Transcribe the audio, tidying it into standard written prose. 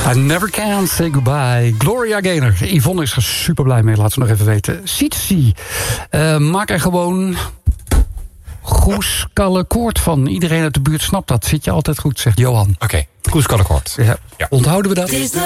I never can say goodbye. Gloria Gaynor. Yvonne is er super blij mee, laat ze nog even weten. Sietsi. Maak er gewoon Goes-Kallekoord van. Iedereen uit de buurt snapt dat. Zit je altijd goed, zegt Johan. Oké, Goes-Kallekoord. Ja. Onthouden we dat?